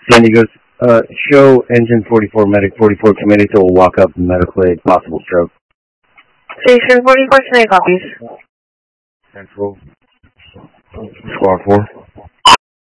Sandy goes, show engine 44, medic 44 committed to a walk-up medical aid, possible stroke. Station 44, Snake copies. Central, Squad 4.